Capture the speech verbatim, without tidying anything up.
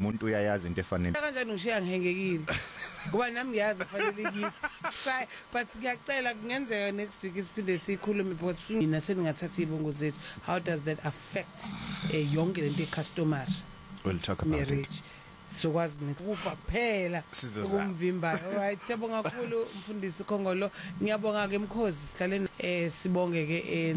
umuntu uyayazi into efanele kanjani ngishiya ngihengekile ngoba nami ngiyazi fanele ngithi try but ngiyacela kungenzeka next week isiphinde sikhulume because mina seningathatha ibongo zethu how does that affect eh, yonke lento ecustomer we'll talk about marriage it sokwazi ukufa kuphela ukumvimba. Alright, siyabonga kakhulu mfundisi Khongolo, ngiyabonga ke Mkhozi, sihlale eh sibonge ke